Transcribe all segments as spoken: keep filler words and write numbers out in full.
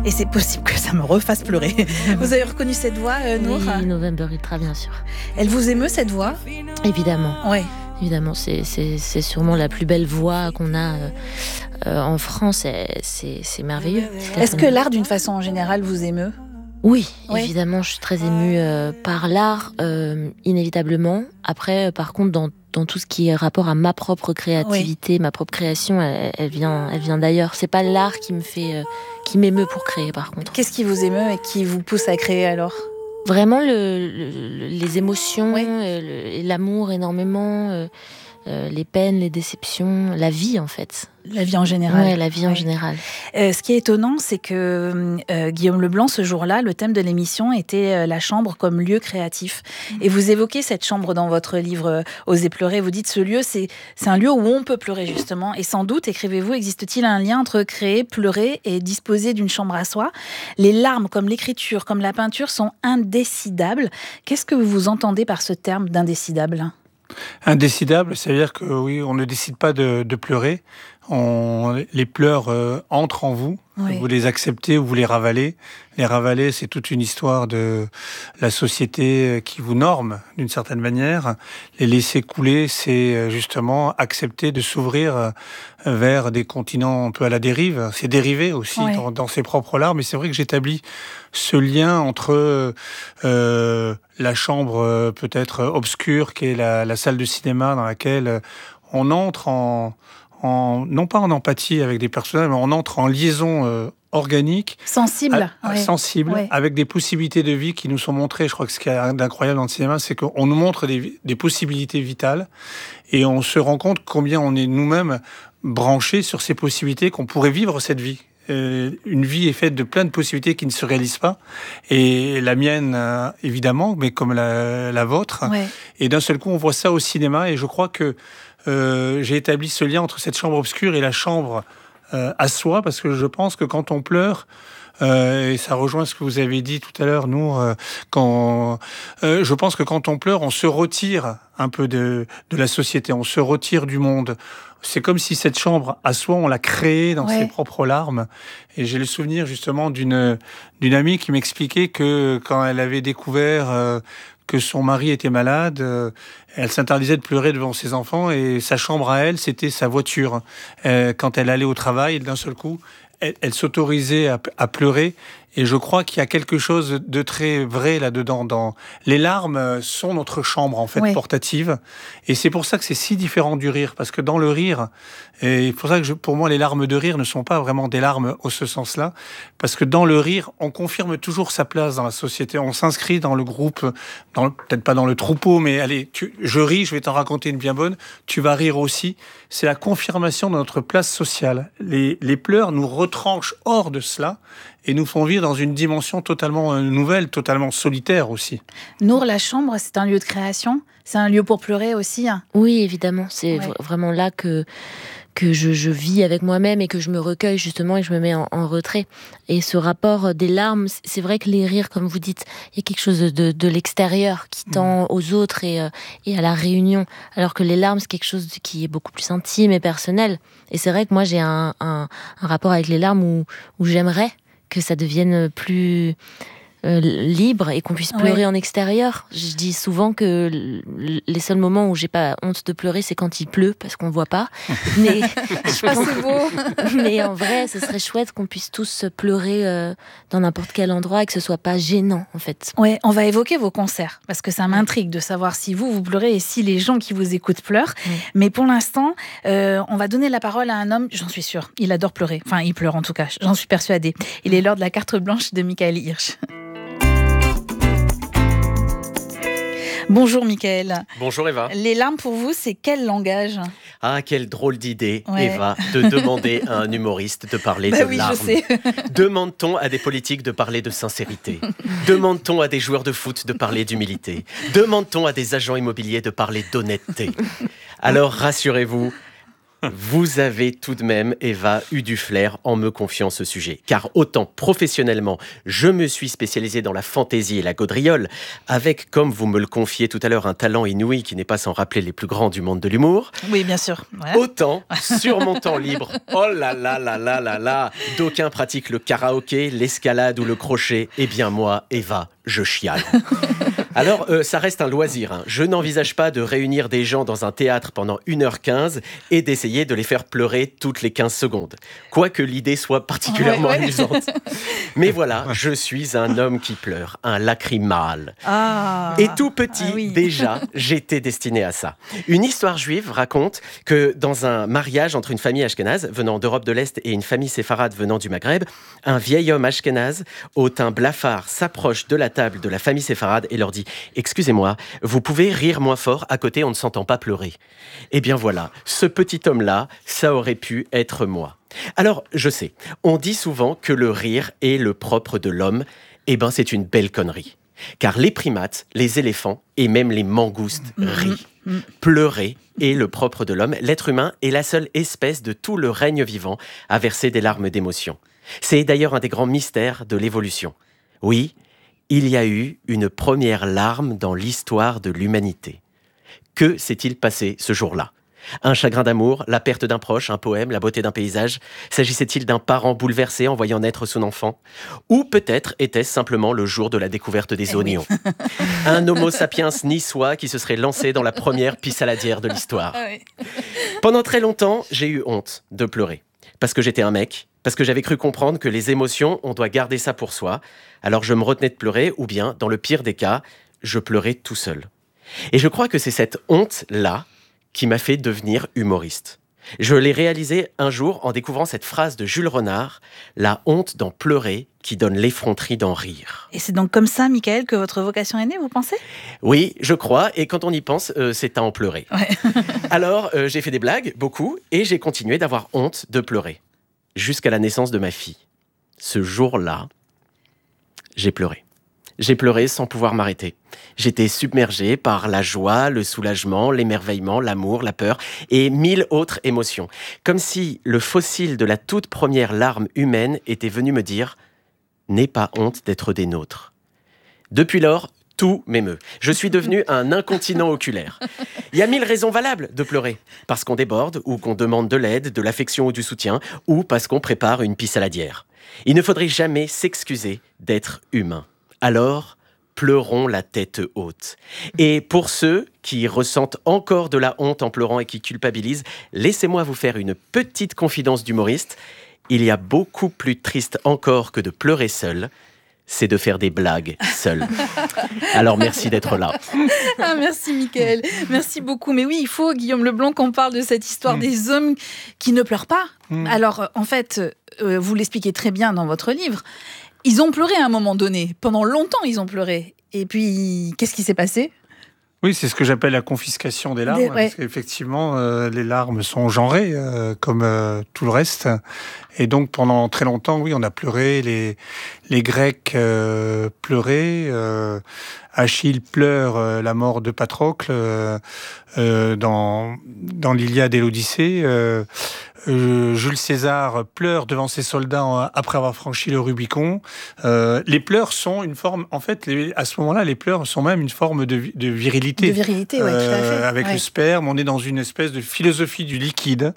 Et c'est possible que ça me refasse pleurer. Vous avez reconnu cette voix, euh, Nour ? Oui, November Ultra, bien sûr. Elle vous émeut, cette voix ? Évidemment. Ouais. Évidemment, c'est, c'est, c'est sûrement la plus belle voix qu'on a euh, euh, en France. C'est, c'est, c'est merveilleux. Est-ce que l'art, d'une façon en général, vous émeut ? Oui, Oui. évidemment, je suis très émue euh, par l'art, euh, inévitablement. Après, euh, par contre, dans, dans tout ce qui est rapport à ma propre créativité, oui. ma propre création, elle, elle, vient, elle vient d'ailleurs. C'est pas l'art qui me fait, euh, qui m'émeut pour créer, par contre. Qu'est-ce qui vous émeut et qui vous pousse à créer alors ? Vraiment le, le, les émotions, oui. euh, le, l'amour énormément, euh, euh, les peines, les déceptions, la vie en fait. La vie en général. Oui, la vie en oui. général. Euh, ce qui est étonnant, c'est que euh, Guillaume Leblanc, ce jour-là, le thème de l'émission était euh, la chambre comme lieu créatif. Mmh. Et vous évoquez cette chambre dans votre livre euh, « Oser pleurer ». Vous dites ce lieu, c'est, c'est un lieu où on peut pleurer justement. Et sans doute, écrivez-vous, existe-t-il un lien entre créer, pleurer et disposer d'une chambre à soi ? Les larmes, comme l'écriture, comme la peinture, sont indécidables. Qu'est-ce que vous entendez par ce terme d'indécidable ? Indécidable, c'est-à-dire que oui, on ne décide pas de, de pleurer. On, les pleurs euh, entrent en vous, oui. vous les acceptez ou vous les ravalez. Les ravaler, c'est toute une histoire de la société qui vous norme d'une certaine manière. Les laisser couler, c'est justement accepter de s'ouvrir vers des continents un peu à la dérive. C'est dérivé aussi oui. dans, dans ses propres larmes. Et c'est vrai que j'établis ce lien entre euh, la chambre peut-être obscure, qui est la, la salle de cinéma dans laquelle on entre en... En, non pas en empathie avec des personnages, mais on entre en liaison euh, organique, sensible, à, ouais. sensible, ouais. avec des possibilités de vie qui nous sont montrées. Je crois que ce qui est incroyable dans le cinéma, c'est qu'on nous montre des, des possibilités vitales, et on se rend compte combien on est nous-mêmes branchés sur ces possibilités, qu'on pourrait vivre cette vie. Euh, une vie est faite de plein de possibilités qui ne se réalisent pas, et la mienne euh, évidemment, mais comme la, la vôtre. Ouais. Et d'un seul coup, on voit ça au cinéma, et je crois que Euh, j'ai établi ce lien entre cette chambre obscure et la chambre euh, à soi, parce que je pense que quand on pleure, euh, et ça rejoint ce que vous avez dit tout à l'heure, Nour, euh, quand, euh, je pense que quand on pleure, on se retire un peu de, de la société, on se retire du monde. C'est comme si cette chambre à soi, on l'a créée dans ouais. ses propres larmes. Et j'ai le souvenir justement d'une, d'une amie qui m'expliquait que quand elle avait découvert euh, que son mari était malade, euh, elle s'interdisait de pleurer devant ses enfants, et sa chambre à elle, c'était sa voiture. Euh, quand elle allait au travail, d'un seul coup, elle, elle s'autorisait à, à pleurer. Et je crois qu'il y a quelque chose de très vrai là-dedans. Dans... Les larmes sont notre chambre, en fait, oui. portative. Et c'est pour ça que c'est si différent du rire. Parce que dans le rire, et c'est pour ça que je, pour moi, les larmes de rire ne sont pas vraiment des larmes au ce sens-là. Parce que dans le rire, on confirme toujours sa place dans la société. On s'inscrit dans le groupe, dans le, peut-être pas dans le troupeau, mais allez, tu, je ris, je vais t'en raconter une bien bonne. Tu vas rire aussi. C'est la confirmation de notre place sociale. Les, les pleurs nous retranchent hors de cela et nous font vivre dans une dimension totalement nouvelle, totalement solitaire aussi. Nour, la chambre, c'est un lieu de création ? C'est un lieu pour pleurer aussi ? Oui, évidemment. C'est ouais. v- vraiment là que, que je, je vis avec moi-même et que je me recueille justement et je me mets en, en retrait. Et ce rapport des larmes, c'est vrai que les rires, comme vous dites, il y a quelque chose de, de l'extérieur qui tend mmh. aux autres et, euh, et à la réunion. Alors que les larmes, c'est quelque chose qui est beaucoup plus intime et personnel. Et c'est vrai que moi, j'ai un, un, un rapport avec les larmes où, où j'aimerais que ça devienne plus euh, libre et qu'on puisse pleurer ouais. en extérieur. Je dis souvent que les seuls moments où j'ai pas honte de pleurer, c'est quand il pleut, parce qu'on voit pas. Mais je pense c'est beau. Mais en vrai, ce serait chouette qu'on puisse tous pleurer euh, dans n'importe quel endroit et que ce soit pas gênant, en fait. Ouais, on va évoquer vos concerts, parce que ça m'intrigue de savoir si vous, vous pleurez et si les gens qui vous écoutent pleurent. Ouais. Mais pour l'instant, euh, on va donner la parole à un homme, j'en suis sûre, il adore pleurer. Enfin, il pleure en tout cas, j'en suis persuadée. Il est l'heure de la carte blanche de Michael Hirsch. Bonjour Michael. Bonjour Eva. Les larmes pour vous, c'est quel langage ? Ah, quelle drôle d'idée, ouais. Eva, de demander à un humoriste de parler bah de oui, larmes. Je sais. Demande-t-on à des politiques de parler de sincérité ? Demande-t-on à des joueurs de foot de parler d'humilité ? Demande-t-on à des agents immobiliers de parler d'honnêteté ? Alors rassurez-vous, Vous avez tout de même, Eva, eu du flair en me confiant ce sujet. Car autant professionnellement, je me suis spécialisé dans la fantaisie et la gaudriole, avec, comme vous me le confiez tout à l'heure, un talent inouï qui n'est pas sans rappeler les plus grands du monde de l'humour. Oui, bien sûr. Ouais. Autant, sur mon temps libre, oh là là là là là là, d'aucuns pratiquent le karaoké, l'escalade ou le crochet. Eh bien moi, Eva, je chiale. Alors, euh, ça reste un loisir. Hein. Je n'envisage pas de réunir des gens dans un théâtre pendant une heure quinze et d'essayer de les faire pleurer toutes les quinze secondes. Quoique l'idée soit particulièrement ouais, ouais. amusante. Mais voilà, je suis un homme qui pleure, un lacrymal. Ah. Et tout petit, ah oui. déjà, j'étais destiné à ça. Une histoire juive raconte que dans un mariage entre une famille ashkénaze venant d'Europe de l'Est et une famille séfarade venant du Maghreb, un vieil homme ashkénaze au teint blafard s'approche de la table de la famille séfarade et leur dit « Excusez-moi, vous pouvez rire moins fort, à côté on ne s'entend pas pleurer. » Eh bien voilà, ce petit homme-là, ça aurait pu être moi. Alors, je sais, on dit souvent que le rire est le propre de l'homme. Eh ben c'est une belle connerie. Car les primates, les éléphants et même les mangoustes rient. Mmh. Pleurer est le propre de l'homme. L'être humain est la seule espèce de tout le règne vivant à verser des larmes d'émotion. C'est d'ailleurs un des grands mystères de l'évolution. Oui, il y a eu une première larme dans l'histoire de l'humanité. Que s'est-il passé ce jour-là ? Un chagrin d'amour, la perte d'un proche, un poème, la beauté d'un paysage ? S'agissait-il d'un parent bouleversé en voyant naître son enfant ? Ou peut-être était-ce simplement le jour de la découverte des eh oignons ? Oui. Un homo sapiens niçois qui se serait lancé dans la première pissaladière de l'histoire. Ah oui. Pendant très longtemps, j'ai eu honte de pleurer. Parce que j'étais un mec, parce que j'avais cru comprendre que les émotions, on doit garder ça pour soi. Alors je me retenais de pleurer, ou bien, dans le pire des cas, je pleurais tout seul. Et je crois que c'est cette honte-là qui m'a fait devenir humoriste. Je l'ai réalisé un jour en découvrant cette phrase de Jules Renard, « La honte d'en pleurer qui donne l'effronterie d'en rire ». Et c'est donc comme ça, Mickaël, que votre vocation est née, vous pensez ? Oui, je crois, et quand on y pense, euh, c'est à en pleurer. Ouais. Alors, euh, j'ai fait des blagues, beaucoup, et j'ai continué d'avoir honte de pleurer. Jusqu'à la naissance de ma fille. Ce jour-là, j'ai pleuré. J'ai pleuré sans pouvoir m'arrêter. J'étais submergé par la joie, le soulagement, l'émerveillement, l'amour, la peur et mille autres émotions. Comme si le fossile de la toute première larme humaine était venu me dire « N'aie pas honte d'être des nôtres ». Depuis lors, tout m'émeut. Je suis devenu un incontinent oculaire. Il y a mille raisons valables de pleurer. Parce qu'on déborde, ou qu'on demande de l'aide, de l'affection ou du soutien, ou parce qu'on prépare une pissaladière. Il ne faudrait jamais s'excuser d'être humain. Alors, pleurons la tête haute. Et pour ceux qui ressentent encore de la honte en pleurant et qui culpabilisent, laissez-moi vous faire une petite confidence d'humoriste. Il y a beaucoup plus triste encore que de pleurer seul, c'est de faire des blagues seul. Alors merci d'être là. Ah, merci Mickaël, merci beaucoup. Mais oui, il faut, Guillaume Leblanc, qu'on parle de cette histoire mmh. des hommes qui ne pleurent pas. Mmh. Alors, en fait, euh, vous l'expliquez très bien dans votre livre. Ils ont pleuré à un moment donné. Pendant longtemps, ils ont pleuré. Et puis, qu'est-ce qui s'est passé ? Oui, c'est ce que j'appelle la confiscation des larmes. Des, ouais. Parce qu'effectivement, euh, les larmes sont genrées, euh, comme euh, tout le reste. Et donc, pendant très longtemps, oui, on a pleuré. Les, les Grecs euh, pleuraient. Euh, Achille pleure euh, la mort de Patrocle euh, euh, dans, dans l'Iliade et l'Odyssée. Euh, Euh, Jules César pleure devant ses soldats en, après avoir franchi le Rubicon. Euh, les pleurs sont une forme, en fait, les, à ce moment-là, les pleurs sont même une forme de, de virilité. De virilité, oui, euh, tout à fait. Avec ouais. le sperme, on est dans une espèce de philosophie du liquide.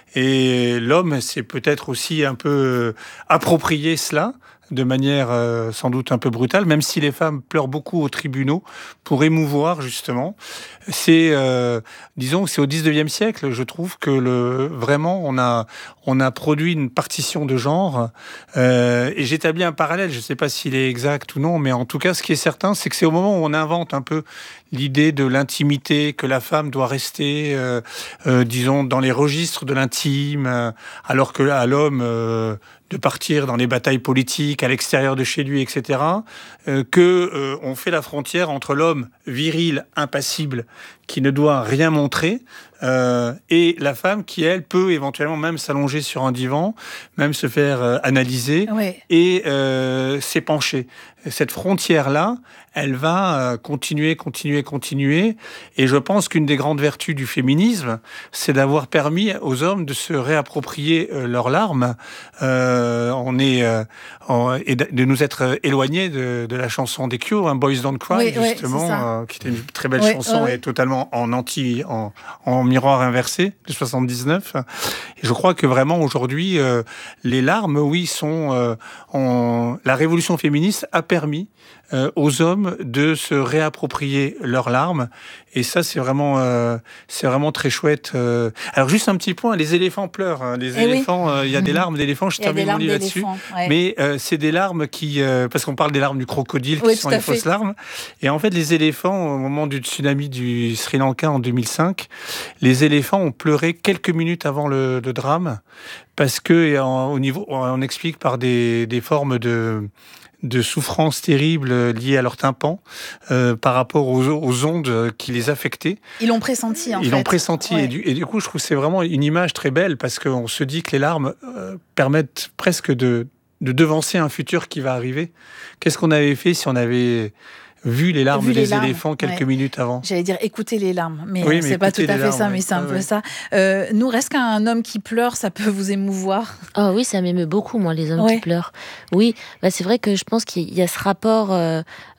Et l'homme s'est peut-être aussi un peu approprié cela, de manière euh, sans doute un peu brutale, même si les femmes pleurent beaucoup aux tribunaux pour émouvoir, justement. C'est, euh, disons, c'est au dix-neuvième siècle, je trouve que le, vraiment, on a, on a produit une partition de genre. Euh, et j'établis un parallèle, je ne sais pas s'il est exact ou non, mais en tout cas, ce qui est certain, c'est que c'est au moment où on invente un peu l'idée de l'intimité, que la femme doit rester, euh, euh, disons, dans les registres de l'intime, euh, alors que à l'homme, euh, de partir dans les batailles politiques à l'extérieur de chez lui, et cetera, euh, que euh, on fait la frontière entre l'homme viril, impassible, qui ne doit rien montrer, euh, et la femme qui, elle, peut éventuellement même s'allonger sur un divan, même se faire euh, analyser Ouais. et euh, s'épancher. Cette frontière-là, elle va euh, continuer, continuer, continuer. Et je pense qu'une des grandes vertus du féminisme, c'est d'avoir permis aux hommes de se réapproprier euh, leurs larmes. Euh, on est euh, en, et de, de nous être éloignés de, de la chanson des Cure, hein, Boys Don't Cry, Oui, justement, ouais, euh, qui était une très belle ouais, chanson ouais. et totalement en anti, en, en miroir inversé de soixante-dix-neuf. Et je crois que vraiment aujourd'hui, euh, les larmes, oui, sont euh, en... la révolution féministe a permis euh, aux hommes de se réapproprier leurs larmes. Et ça, c'est vraiment, euh, c'est vraiment très chouette. Euh... Alors, juste un petit point, les éléphants pleurent. Hein. Les Eh éléphants, il oui. euh, y a des larmes d'éléphants, je termine mon livre là-dessus. Ouais. Mais euh, c'est des larmes qui... Euh, parce qu'on parle des larmes du crocodile, qui oui, sont les fait. fausses larmes. Et en fait, les éléphants, au moment du tsunami du Sri Lanka en deux mille cinq, les éléphants ont pleuré quelques minutes avant le, le drame, parce que en, au niveau, on explique par des, des formes de... de souffrances terribles liées à leur tympan euh, par rapport aux, aux ondes qui les affectaient. Ils l'ont pressenti, en Ils fait. Ils l'ont pressenti. Ouais. Et, du, et du coup, je trouve que c'est vraiment une image très belle parce qu'on se dit que les larmes euh, permettent presque de, de devancer un futur qui va arriver. Qu'est-ce qu'on avait fait si on avait vu les larmes vu des les larmes, éléphants quelques ouais. minutes avant? J'allais dire écouter les larmes, mais, oui, mais c'est pas tout à fait larmes, ça, ouais. mais c'est un ah, peu ouais. ça. Euh, nous, reste qu'un homme qui pleure, ça peut vous émouvoir? Oh oui, ça m'émeut beaucoup, moi, les hommes ouais. qui pleurent. Oui, bah, c'est vrai que je pense qu'il y a ce rapport, euh,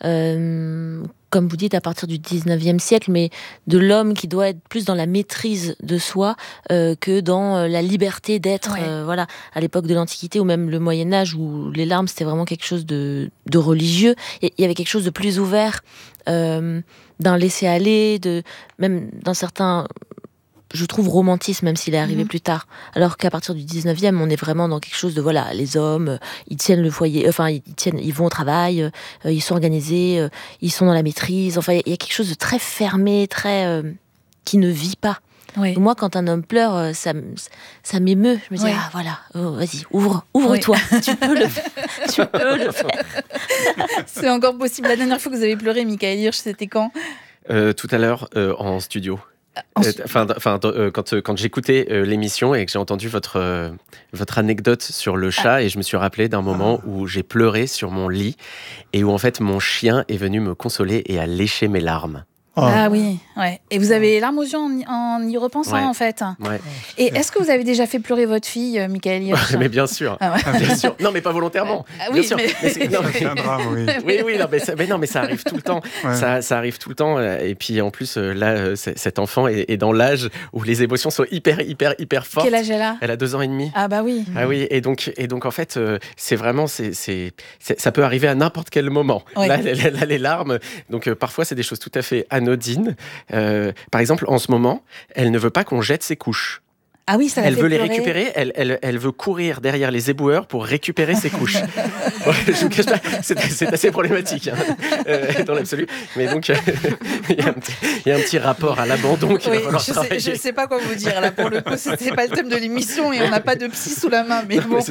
euh, comme vous dites, à partir du dix-neuvième siècle, mais de l'homme qui doit être plus dans la maîtrise de soi euh, que dans euh, la liberté d'être. Ouais. Euh, voilà, à l'époque de l'Antiquité ou même le Moyen-Âge, où les larmes, c'était vraiment quelque chose de, de religieux. Et il y avait quelque chose de plus ouvert, euh, d'un laisser-aller, de, même dans certains... je trouve romantisme, même s'il est arrivé mmh. plus tard. Alors qu'à partir du dix-neuvième, on est vraiment dans quelque chose de, voilà, les hommes, ils tiennent le foyer, enfin, ils, tiennent, ils vont au travail, euh, ils sont organisés, euh, ils sont dans la maîtrise. Enfin, il y a quelque chose de très fermé, très... Euh, qui ne vit pas. Oui. Moi, quand un homme pleure, ça, ça m'émeut. Je me dis, oui. ah, voilà, oh, vas-y, ouvre, ouvre-toi. Oui. Tu peux le faire. Tu peux le faire. C'est encore possible. La dernière fois que vous avez pleuré, Michael Hirsch, c'était quand euh, Tout à l'heure, euh, en studio. Enfin, enfin, euh, quand quand j'écoutais euh, l'émission et que j'ai entendu votre euh, votre anecdote sur le chat, ah. et je me suis rappelé d'un moment ah. où j'ai pleuré sur mon lit et où en fait mon chien est venu me consoler et a léché mes larmes. Oh. Ah oui, ouais. Et vous avez les larmes aux yeux en, en y repensant, ouais. en fait. Ouais. Et est-ce que vous avez déjà fait pleurer votre fille, Michael Hirsch? Mais bien sûr. Ah ouais. Bien sûr. Non, mais pas volontairement. Ah oui, bien sûr. Mais... Mais c'est, non, mais... un drame, oui. Oui, oui, non, mais ça, mais non, mais ça arrive tout le temps. Ouais. Ça, ça arrive tout le temps. Et puis en plus, là, cet enfant est, est dans l'âge où les émotions sont hyper, hyper, hyper fortes. Quel âge elle a? Elle a deux ans et demi. Ah bah oui. Ah oui. Et donc, et donc en fait, c'est vraiment, c'est, c'est, c'est, ça peut arriver à n'importe quel moment. Ouais. Là, là, là, les larmes. Donc euh, parfois, c'est des choses tout à fait anodines. Euh, par exemple, en ce moment, elle ne veut pas qu'on jette ses couches. Ah oui, ça elle veut pleurer. les récupérer, elle, elle, elle veut courir derrière les éboueurs pour récupérer ses couches. Ouais, je vous cache pas, c'est, c'est assez problématique hein, euh, dans l'absolu. Mais donc, il euh, y, y a un petit rapport à l'abandon qui oui, va falloir je travailler. Je ne sais pas quoi vous dire. Là, pour le coup, ce n'était pas le thème de l'émission et on n'a pas de psy sous la main. Mais bon.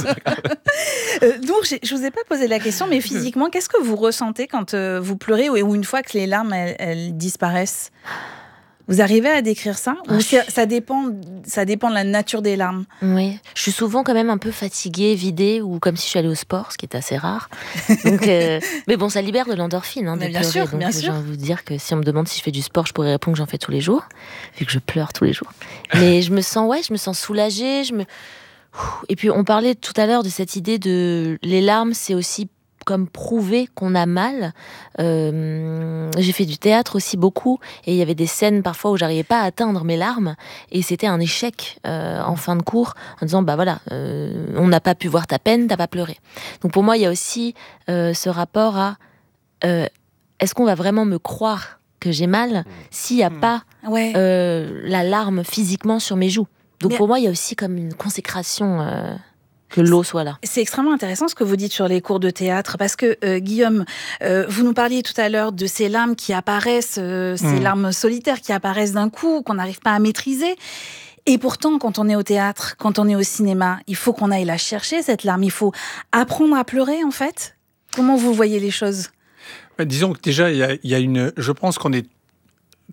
euh, donc, je ne vous ai pas posé la question, mais physiquement, qu'est-ce que vous ressentez quand euh, vous pleurez ou une fois que les larmes elles, elles disparaissent? Vous arrivez à décrire ça? Ou ça, ça, dépend, ça dépend de la nature des larmes? Oui, je suis souvent quand même un peu fatiguée, vidée, ou comme si je suis allée au sport, ce qui est assez rare. Donc, euh, mais bon, ça libère de l'endorphine. Hein, de bien pleurer. sûr, donc, bien j'ai sûr. envie de vous dire que si on me demande si je fais du sport, je pourrais répondre que j'en fais tous les jours, vu que je pleure tous les jours. Mais je me sens, ouais, je me sens soulagée. Je me... Et puis, on parlait tout à l'heure de cette idée de les larmes, c'est aussi comme prouver qu'on a mal. Euh, j'ai fait du théâtre aussi beaucoup et il y avait des scènes parfois où j'arrivais pas à atteindre mes larmes et c'était un échec euh, en fin de cours en disant bah voilà euh, on n'a pas pu voir ta peine, t'as pas pleuré. Donc pour moi il y a aussi euh, ce rapport à euh, est-ce qu'on va vraiment me croire que j'ai mal s'il n'y a pas ouais. euh, la larme physiquement sur mes joues. Donc Mais... pour moi il y a aussi comme une consécration euh, que l'eau soit là. C'est extrêmement intéressant ce que vous dites sur les cours de théâtre, parce que euh, Guillaume, euh, vous nous parliez tout à l'heure de ces larmes qui apparaissent, euh, ces mmh. larmes solitaires qui apparaissent d'un coup, qu'on n'arrive pas à maîtriser. Et pourtant, quand on est au théâtre, quand on est au cinéma, il faut qu'on aille la chercher, cette larme. Il faut apprendre à pleurer, en fait. Comment vous voyez les choses? bah, Disons que déjà, il y a, y a une... Je pense qu'on est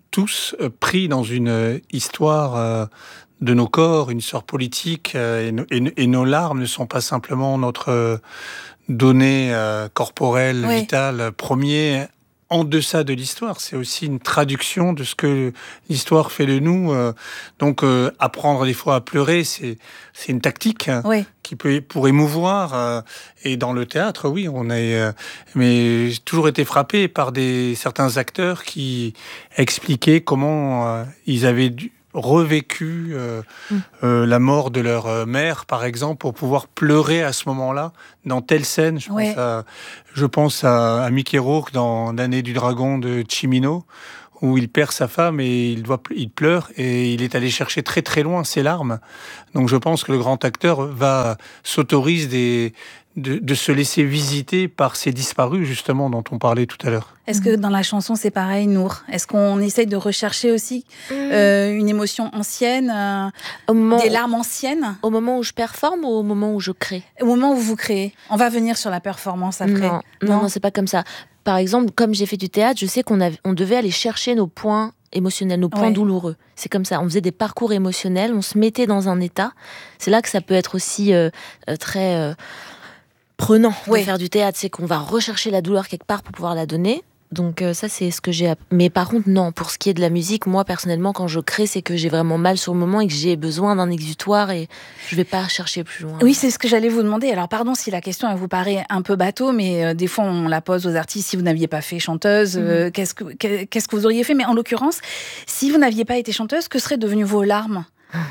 tous euh, pris dans une euh, histoire euh, de nos corps, une histoire politique, euh, et, no, et, et nos larmes ne sont pas simplement notre euh, donnée euh, corporelle, oui. vitale, premier en deçà de l'histoire. C'est aussi une traduction de ce que l'histoire fait de nous. Euh, donc, euh, apprendre des fois à pleurer, c'est, c'est une tactique oui. qui peut pour émouvoir. Euh, et dans le théâtre, oui, on est. Euh, mais j'ai toujours été frappé par des certains acteurs qui expliquaient comment euh, ils avaient dû revécu euh, mmh. euh, la mort de leur euh, mère, par exemple, pour pouvoir pleurer à ce moment-là, dans telle scène. Je ouais. pense à, je pense à, à Mickey Rourke dans L'année du dragon de Cimino, où il perd sa femme et il, doit, il pleure, et il est allé chercher très très loin ses larmes. Donc je pense que le grand acteur va s'autorise des... De, de se laisser visiter par ces disparus, justement, dont on parlait tout à l'heure. Est-ce que dans la chanson, c'est pareil, Nour ? Est-ce qu'on essaye de rechercher aussi euh, une émotion ancienne, euh, au moment des larmes anciennes ? Au moment où je performe ou au moment où je crée ? Au moment où vous créez. On va venir sur la performance après. Non, non, non, non c'est pas comme ça. Par exemple, comme j'ai fait du théâtre, je sais qu'on avait, on devait aller chercher nos points émotionnels, nos points ouais. douloureux. C'est comme ça. On faisait des parcours émotionnels, on se mettait dans un état. C'est là que ça peut être aussi euh, très... Euh, prenant oui. de faire du théâtre, c'est qu'on va rechercher la douleur quelque part pour pouvoir la donner. Donc euh, ça, c'est ce que j'ai... App... Mais par contre, non, pour ce qui est de la musique, moi, personnellement, quand je crée, c'est que j'ai vraiment mal sur le moment et que j'ai besoin d'un exutoire et je vais pas chercher plus loin. Oui, c'est ce que j'allais vous demander. Alors, pardon si la question, elle vous paraît un peu bateau, mais euh, des fois, on la pose aux artistes. Si vous n'aviez pas fait chanteuse, euh, mm-hmm. qu'est-ce que, qu'est-ce que vous auriez fait ? Mais en l'occurrence, si vous n'aviez pas été chanteuse, que seraient devenues vos larmes ?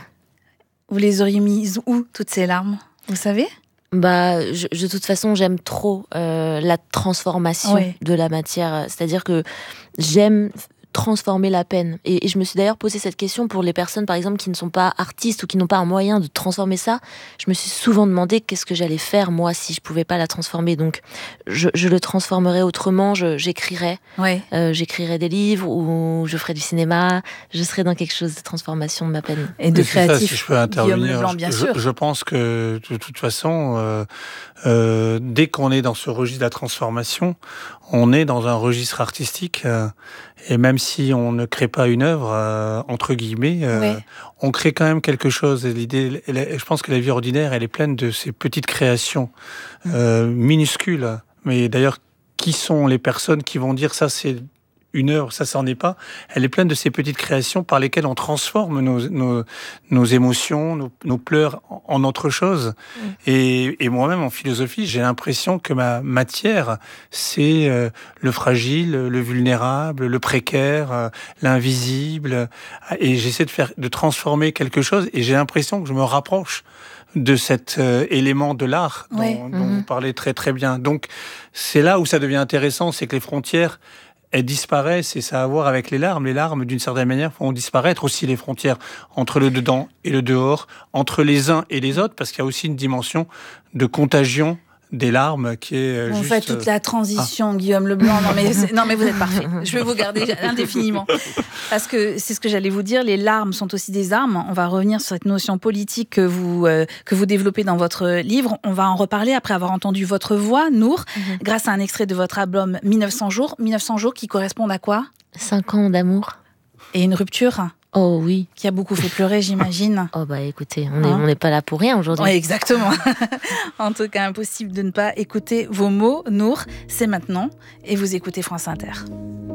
Vous les auriez mises où, toutes ces larmes ? Vous savez ? Bah, je, de toute façon, j'aime trop euh, la transformation oui. de la matière. C'est-à-dire que j'aime transformer la peine. Et, et je me suis d'ailleurs posé cette question pour les personnes, par exemple, qui ne sont pas artistes ou qui n'ont pas un moyen de transformer ça. Je me suis souvent demandé qu'est-ce que j'allais faire, moi, si je pouvais pas la transformer. Donc, je, je le transformerais autrement, je, j'écrirais. Ouais. Euh, j'écrirais des livres ou je ferais du cinéma. Je serais dans quelque chose de transformation de ma peine. Et de créatif. Ça, si je peux intervenir, Leblanc, bien je, sûr. Je, je pense que, de toute façon, euh, euh, dès qu'on est dans ce registre de la transformation, on est dans un registre artistique, euh, et même si on ne crée pas une œuvre, euh, entre guillemets, euh, ouais. on crée quand même quelque chose. Et l'idée, je pense que la vie ordinaire, elle est pleine de ces petites créations euh, minuscules. Mais d'ailleurs, qui sont les personnes qui vont dire ça, c'est une œuvre, ça, ça n'en est pas. Elle est pleine de ces petites créations par lesquelles on transforme nos, nos, nos émotions, nos, nos pleurs en, en autre chose. Mmh. Et, et moi-même, en philosophie, j'ai l'impression que ma matière, c'est euh, le fragile, le vulnérable, le précaire, euh, l'invisible. Et j'essaie de faire, de transformer quelque chose. Et j'ai l'impression que je me rapproche de cet euh, élément de l'art dont, ouais. dont mmh. vous parlez très très bien. Donc, c'est là où ça devient intéressant, c'est que les frontières, elles disparaissent, et ça a à voir avec les larmes. Les larmes, d'une certaine manière, font disparaître aussi les frontières entre le dedans et le dehors, entre les uns et les autres, parce qu'il y a aussi une dimension de contagion des larmes qui est Vous juste... faites toute la transition, ah. Guillaume Leblanc. Non mais, non, mais vous êtes parfait. Je vais vous garder indéfiniment. Parce que c'est ce que j'allais vous dire, les larmes sont aussi des armes. On va revenir sur cette notion politique que vous, euh, que vous développez dans votre livre. On va en reparler après avoir entendu votre voix, Nour, mm-hmm. grâce à un extrait de votre album mille neuf cents jours. mille neuf cents jours qui correspondent à quoi ? Cinq ans d'amour. Et une rupture ? Oh oui. Qui a beaucoup fait pleurer, j'imagine. Oh bah écoutez, on n'est hein? pas là pour rien aujourd'hui. Oui, exactement. En tout cas, impossible de ne pas écouter vos mots. Nour, c'est maintenant. Et vous écoutez France Inter.